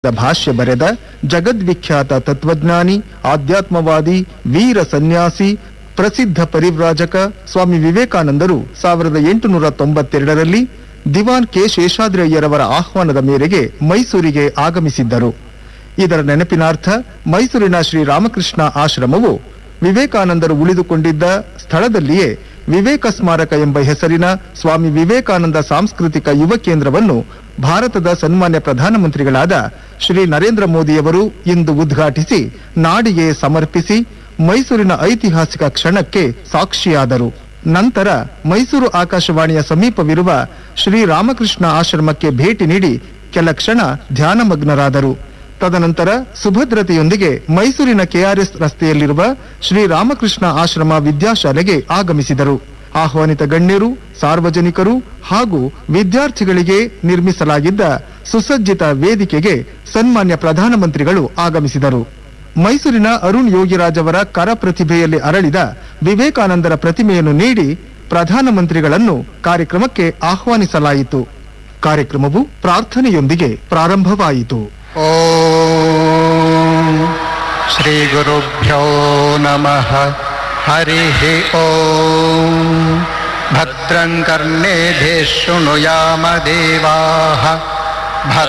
ಭಾಷ್ಯ ಬರೆದ ಜಗದ್ವಿಖ್ಯಾತ ತತ್ವಜ್ಞಾನಿ, ಆಧ್ಯಾತ್ಮವಾದಿ, ವೀರ ಸನ್ಯಾಸಿ, ಪ್ರಸಿದ್ಧ ಪರಿವ್ರಾಜಕ ಸ್ವಾಮಿ ವಿವೇಕಾನಂದರು 1892ರಲ್ಲಿ ದಿವಾನ್ ಕೆ ಶೇಷಾದ್ರಯ್ಯರವರ ಆಹ್ವಾನದ ಮೇರೆಗೆ ಮೈಸೂರಿಗೆ ಆಗಮಿಸಿದ್ದರು. ಇದರ ನೆನಪಿನಾರ್ಥ ಮೈಸೂರಿನ ಶ್ರೀ ರಾಮಕೃಷ್ಣ ಆಶ್ರಮವು ವಿವೇಕಾನಂದರು ಉಳಿದುಕೊಂಡಿದ್ದ ಸ್ಥಳದಲ್ಲಿಯೇ ವಿವೇಕ ಸ್ಮಾರಕ ಎಂಬ ಹೆಸರಿನ ಸ್ವಾಮಿ ವಿವೇಕಾನಂದ ಸಾಂಸ್ಕೃತಿಕ ಯುವ ಕೇಂದ್ರವನ್ನು ಭಾರತದ ಸನ್ಮಾನ್ಯ ಪ್ರಧಾನಮಂತ್ರಿಗಳಾದ ಶ್ರೀ ನರೇಂದ್ರ ಮೋದಿಯವರು ಇಂದು ಉದ್ಘಾಟಿಸಿ ನಾಡಿಗೆ ಸಮರ್ಪಿಸಿ ಮೈಸೂರಿನ ಐತಿಹಾಸಿಕ ಕ್ಷಣಕ್ಕೆ ಸಾಕ್ಷಿಯಾದರು. ನಂತರ ಮೈಸೂರು ಆಕಾಶವಾಣಿಯ ಸಮೀಪವಿರುವ ಶ್ರೀ ರಾಮಕೃಷ್ಣ ಆಶ್ರಮಕ್ಕೆ ಭೇಟಿ ನೀಡಿ ಕೆಲ ಕ್ಷಣ ಧ್ಯಾನಮಗ್ನರಾದರು. ತದನಂತರ ಸುಭದ್ರತೆಯೊಂದಿಗೆ ಮೈಸೂರಿನ ಕೆಆರ್ಎಸ್ ರಸ್ತೆಯಲ್ಲಿರುವ ಶ್ರೀ ರಾಮಕೃಷ್ಣ ಆಶ್ರಮ ವಿದ್ಯಾಶಾಲೆಗೆ ಆಗಮಿಸಿದರು. ಆಹ್ವಾನಿತ ಗಣ್ಯರು, ಸಾರ್ವಜನಿಕರು ಹಾಗೂ ವಿದ್ಯಾರ್ಥಿಗಳಿಗೆ ನಿರ್ಮಿಸಲಾಗಿದ್ದ ಸುಸಜ್ಜಿತ ವೇದಿಕೆಗೆ ಸನ್ಮಾನ್ಯ ಪ್ರಧಾನಮಂತ್ರಿಗಳು ಆಗಮಿಸಿದರು. ಮೈಸೂರಿನ ಅರುಣ್ ಯೋಗಿರಾಜ್ ಅವರ ಕರ ಪ್ರತಿಭೆಯಲ್ಲಿ ಅರಳಿದ ವಿವೇಕಾನಂದರ ಪ್ರತಿಮೆಯನ್ನು ನೀಡಿ ಪ್ರಧಾನಮಂತ್ರಿಗಳನ್ನು ಕಾರ್ಯಕ್ರಮಕ್ಕೆ ಆಹ್ವಾನಿಸಲಾಯಿತು. ಕಾರ್ಯಕ್ರಮವು ಪ್ರಾರ್ಥನೆಯೊಂದಿಗೆ ಪ್ರಾರಂಭವಾಯಿತು. ಓಂ ಶ್ರೀ ಗುರುಭ್ಯೋ ನಮಃ. ಹರಿಃ ಓಂ ಭದ್ರಂ ಕರ್ಣೇಭಿಃ ಶೃಣುಯಾಮ ದೇವಾಃ.